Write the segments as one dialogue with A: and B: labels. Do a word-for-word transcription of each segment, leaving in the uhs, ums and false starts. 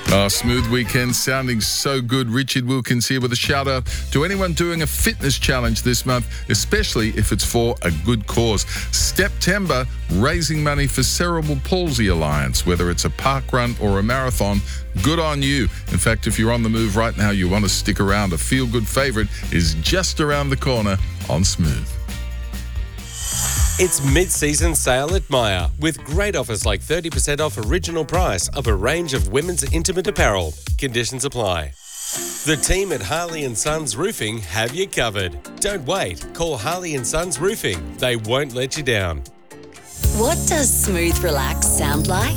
A: Oh, smooth weekend sounding so good. Richard Wilkins here with a shout out to anyone doing a fitness challenge this month, especially if it's for a good cause. September, raising money for Cerebral Palsy Alliance, whether it's a park run or a marathon. Good on you. In fact, if you're on the move right now, you want to stick around. A feel-good favourite is just around the corner on Smooth.
B: It's mid-season sale at Myer with great offers like thirty percent off original price of a range of women's intimate apparel. Conditions apply. The team at Harley and Sons Roofing have you covered. Don't wait. Call Harley and Sons Roofing. They won't let you down.
C: What does Smooth Relax sound like?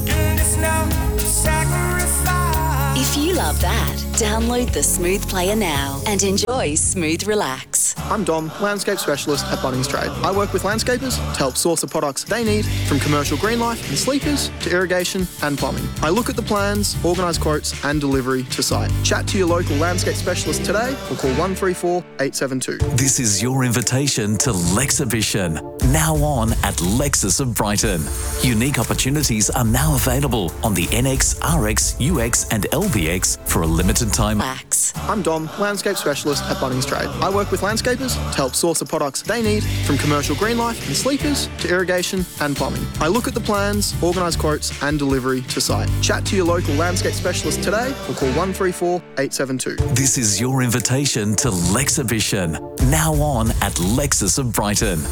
C: If you love that, download the Smooth Player now and enjoy Smooth Relax.
D: I'm Dom, landscape specialist at Bunnings Trade. I work with landscapers to help source the products they need, from commercial green life and sleepers to irrigation and plumbing. I look at the plans, organise quotes and delivery to site. Chat to your local landscape specialist today or call one three four, eight seven two.
E: This is your invitation to Lexhibition, now on at Lexus of Brighton. Unique opportunities are now available on the N X, R X, U X and L B X for a limited time.
C: Relax.
D: I'm Dom, landscape specialist at Bunnings Trade. I work with landscapers to help source the products they need, from commercial green life and sleepers to irrigation and plumbing. I look at the plans, organise quotes and delivery to site. Chat to your local landscape specialist today or call one three four, eight seven two.
E: This is your invitation to Lexhibition, now on at Lexus of Brighton.